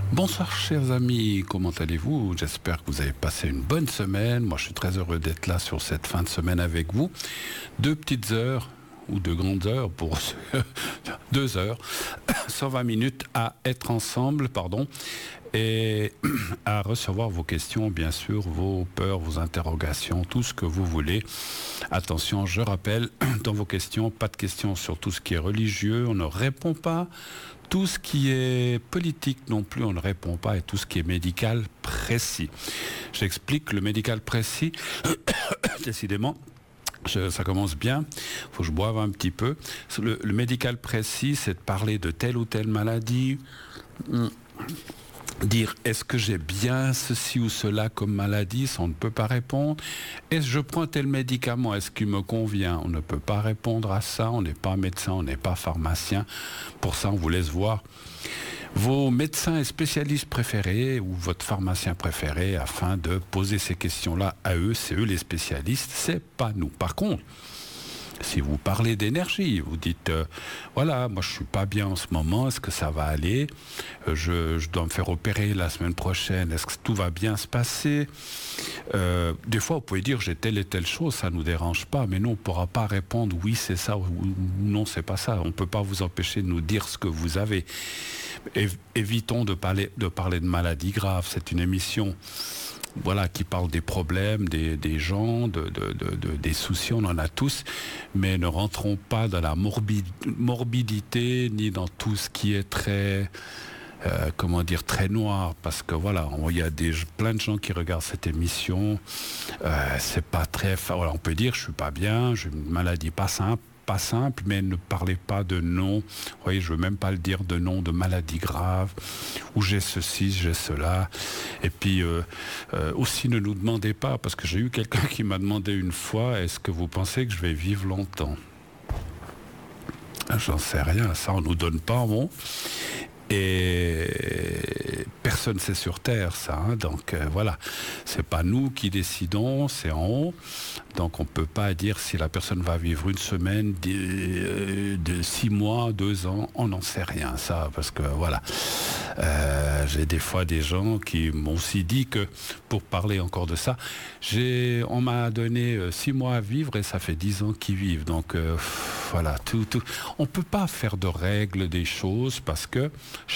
Bonsoir chers amis, comment allez-vous? J'espère que vous avez passé une bonne semaine. Moi je suis très heureux d'être là sur cette fin de semaine avec vous. 2 petites heures ou 2 grandes heures pour 2 heures, 120 minutes à être ensemble, pardon, et à recevoir vos questions, bien sûr, vos peurs, vos interrogations, tout ce que vous voulez. Attention, je rappelle, dans vos questions, pas de questions sur tout ce qui est religieux, on ne répond pas. Tout ce qui est politique non plus, on ne répond pas, et tout ce qui est médical précis. J'explique le médical précis, décidément. Ça commence bien, il faut que je boive un petit peu. Le médical précis, c'est de parler de telle ou telle maladie, dire est-ce que j'ai bien ceci ou cela comme maladie, ça on ne peut pas répondre. Est-ce que je prends tel médicament, est-ce qu'il me convient, on ne peut pas répondre à ça, on n'est pas médecin, on n'est pas pharmacien. Pour ça on vous laisse voir vos médecins et spécialistes préférés ou votre pharmacien préféré afin de poser ces questions-là à eux. C'est eux les spécialistes, c'est pas nous. Par contre, si vous parlez d'énergie, vous dites voilà, moi je suis pas bien en ce moment, est-ce que ça va aller, je dois me faire opérer la semaine prochaine, est-ce que tout va bien se passer, des fois vous pouvez dire j'ai telle et telle chose, ça nous dérange pas, mais nous on pourra pas répondre oui c'est ça ou non c'est pas ça, on peut pas vous empêcher de nous dire ce que vous avez. Évitons de parler de maladies graves, c'est une émission qui parle des problèmes des gens, des soucis, on en a tous, mais ne rentrons pas dans la morbidité, ni dans tout ce qui est très, très noir, parce que il y a plein de gens qui regardent cette émission, c'est pas très, on peut dire je suis pas bien, j'ai une maladie pas simple, mais ne parlez pas de nom. Vous voyez, je veux même pas le dire de nom de maladie grave, ou j'ai ceci, j'ai cela. Et puis aussi ne nous demandez pas, parce que j'ai eu quelqu'un qui m'a demandé une fois, est-ce que vous pensez que je vais vivre longtemps? J'en sais rien, ça on nous donne pas, bon. Et personne c'est sur Terre, ça. Donc c'est pas nous qui décidons, c'est en haut. Donc on peut pas dire si la personne va vivre une semaine, de 6 mois, 2 ans, on n'en sait rien, ça, parce que j'ai des fois des gens qui m'ont aussi dit que, pour parler encore de ça, on m'a donné 6 mois à vivre et ça fait 10 ans qu'ils vivent. Donc tout. On peut pas faire de règles des choses parce que